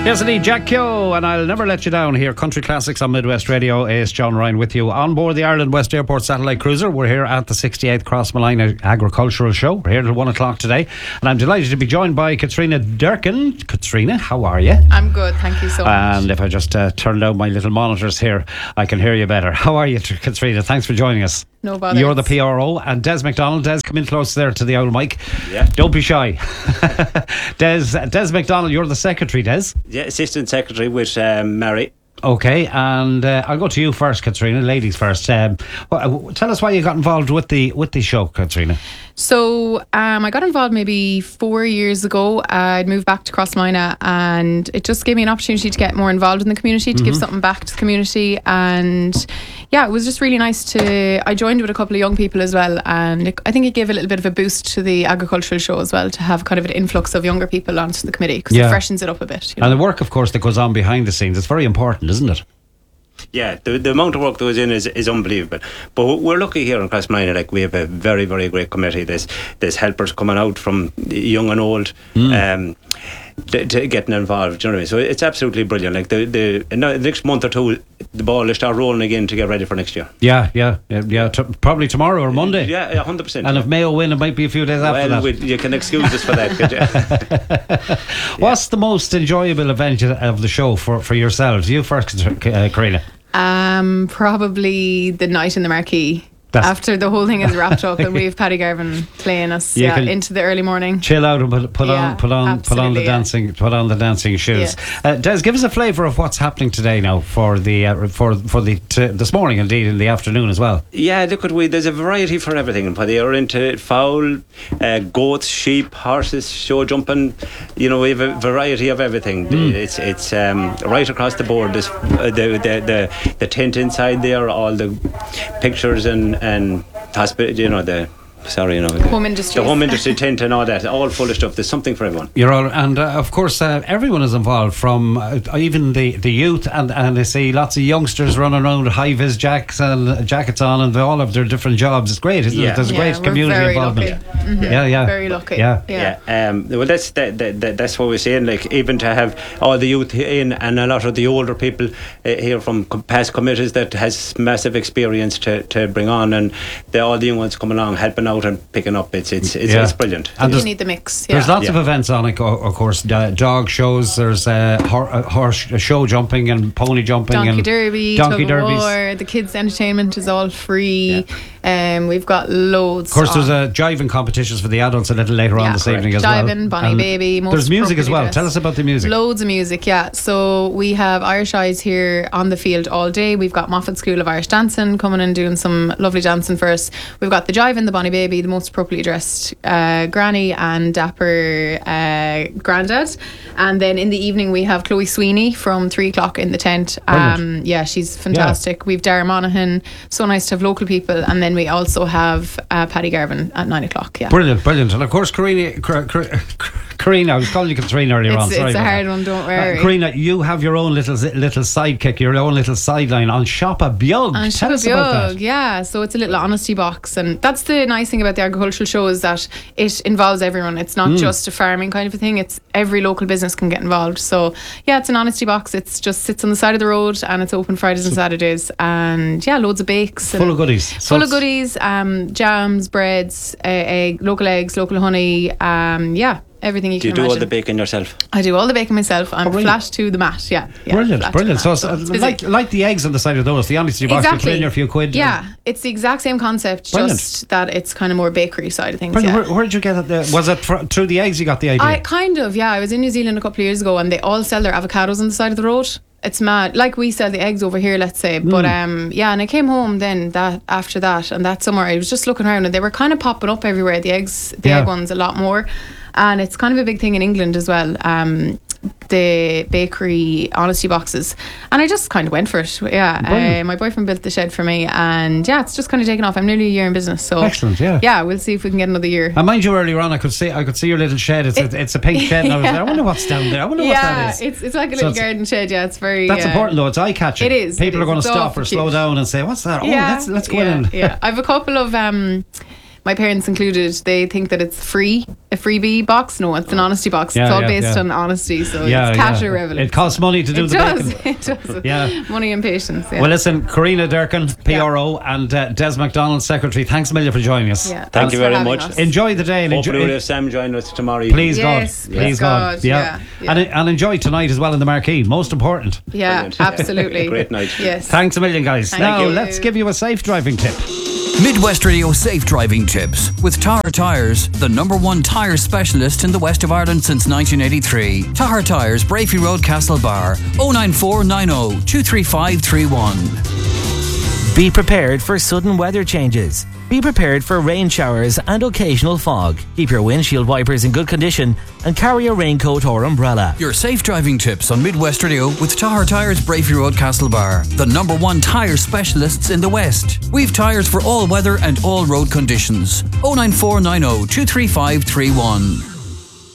Yes, indeed, Jack Keogh, and I'll never let you down here. Country Classics on Midwest Radio. It's John Ryan with you on board the Ireland West Airport Satellite Cruiser. We're here at the 68th Crossmolina Agricultural Show. We're here till 1 o'clock today, and I'm delighted to be joined by Katrina Durkin. Katrina, how are you? I'm good, thank you so much. And if I just turn down my little monitors here, I can hear you better. How are you, Katrina? Thanks for joining us. No bother. You're the PRO, and Des McDonald. Des, come in close there to the old mic. Yeah. Don't be shy. Des McDonald, you're the secretary, Des. Yeah, assistant secretary with Mary. Okay, and I'll go to you first, Katrina. Ladies first. Tell us why you got involved with the show, Katrina. So I got involved maybe 4 years ago. I'd moved back to Crossmolina, and it just gave me an opportunity to get more involved in the community, to give something back to the community. And yeah, it was just really nice I joined with a couple of young people as well, and I think it gave a little bit of a boost to the agricultural show as well, to have kind of an influx of younger people onto the committee, because it freshens it up a bit. And the work, of course, that goes on behind the scenes, it's very important, isn't it? Yeah, the amount of work that goes in is unbelievable. But we're lucky here in Crossmolina, like we have a very, very great committee. There's helpers coming out from young and old. To getting involved, you know what I mean? So it's absolutely brilliant. Like the next month or two, the ball will start rolling again to get ready for next year. Yeah. Probably tomorrow or Monday. Yeah, 100%. And if Mayo win, it might be a few days after that. You can excuse us for that, could you? What's the most enjoyable event of the show for yourselves? You first, Karina. Probably the night in the Marquee. After the whole thing is wrapped up, and we have Paddy Garvin playing us into the early morning. Chill out and put on the dancing shoes. Des, give us a flavour of what's happening today now for this morning, indeed in the afternoon as well. Yeah, look there's a variety for everything. They are into fowl, goats, sheep, horses, show jumping. You know, we have a variety of everything. It's right across the board. There's the tent inside there, all the pictures and hospital, the home industry, the home industry tent and all that, all full of stuff. There's something for everyone. And of course everyone is involved, from even the youth, and I see lots of youngsters running around with high-vis jackets on, and they all have their different jobs. It's great, isn't it? There's a great community involvement. Very lucky. Well, that's what we're saying. Like, even to have all the youth in, and a lot of the older people here from past committees that has massive experience to bring on, and all the young ones coming along helping out and picking up. It's brilliant. And you need the mix. There's lots of events on it, of course. Dog shows. There's horse show jumping and pony jumping, donkey and derby, donkey derbies. War. The kids' entertainment is all free. We've got loads. Of course, there's jiving competitions for the adults a little later on this evening as well. Jiving, Bonnie Baby. There's music as well. Tell us about the music. Loads of music, yeah. So we have Irish Eyes here on the field all day. We've got Moffat School of Irish Dancing coming and doing some lovely dancing for us. We've got the Jiving, the Bonnie Baby, the most appropriately dressed granny and dapper granddad. And then in the evening we have Chloe Sweeney from 3 o'clock in the tent. She's fantastic. Yeah. We've Dara Monaghan. So nice to have local people. And then we also have Paddy Garvin at 9 o'clock. Yeah. Brilliant. And of course, Karina, I was calling you Katrina earlier on. Sorry, it's a hard one, don't worry. Karina, you have your own little sidekick, your own little sideline on Shop a Beag. Tell us about that. Yeah, so it's a little honesty box, and that's the nice thing about the agricultural show, is that it involves everyone. It's not just a farming kind of a thing. It's every local business can get involved. So yeah, it's an honesty box. It's just sits on the side of the road, and it's open Fridays and Saturdays, and yeah, loads of bakes. Full of goodies. Jams, breads, local eggs, local honey. Everything you can imagine. Do you do all the baking yourself? I do all the baking myself. I'm flash to the mat. Yeah. Brilliant. So like the eggs on the side of those, the honesty box, you put in your few quid. Yeah, it's the exact same concept, just that it's kind of more bakery side of things. Where did you get it? Was it through the eggs you got the idea? I was in New Zealand a couple of years ago, and they all sell their avocados on the side of the road. It's mad. Like we sell the eggs over here, let's say. But and I came home then after that, and that summer I was just looking around, and they were kind of popping up everywhere, the egg ones a lot more. And it's kind of a big thing in England as well, the bakery honesty boxes. And I just kind of went for it. My boyfriend built the shed for me, and it's just kind of taken off. I'm nearly a year in business, so excellent. We'll see if we can get another year. And mind you, earlier on I could see your little shed. It's a pink shed, and I was there, I wonder what's down there. I wonder what that is. It's like a little garden shed. Yeah, it's very that's important though. It's eye catching. It is. People are going to stop or slow down and say, what's that? Let's go in. I have a couple of my parents included, they think that it's a freebie box. No, it's an honesty box. It's all based on honesty, so it's cash or revenue. It costs money to do the bacon. It does. Yeah. Money and patience. Yeah. Well, listen, Karina Durkin, PRO, and Des McDonald, Secretary, thanks a million for joining us. Yeah. Thank you very much. Us. Enjoy the day. And hopefully we'll have Sam join us tomorrow. Please yes, God. Please God. Yeah. And enjoy tonight as well in the marquee. Most important. Yeah, brilliant. absolutely. Great night. Yes. Thanks a million, guys. Thank you. Let's give you a safe driving tip. Midwest Radio Safe Driving Tips with Tahar Tyres, the #1 tyre specialist in the west of Ireland since 1983. Tahar Tyres, Brafey Road, Castlebar, 09490 23531. Be prepared for sudden weather changes. Be prepared for rain showers and occasional fog. Keep your windshield wipers in good condition and carry a raincoat or umbrella. Your safe driving tips on Midwest Radio with Tahar Tyres, Brafey Road, Castlebar, the #1 tyre specialists in the west. We've tyres for all weather and all road conditions. 09490 23531.